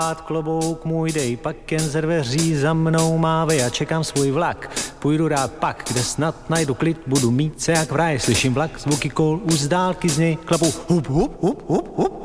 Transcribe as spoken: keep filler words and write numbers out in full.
Klobouk můj dej, pak jen ze dveří za mnou mávej a čekám svůj vlak. Půjdu rád pak, kde snad najdu klid, budu mít se jak v ráji. Slyším vlak, zvuky kol, už z dálky z něj klapu hup, hup, hup, hup, hup.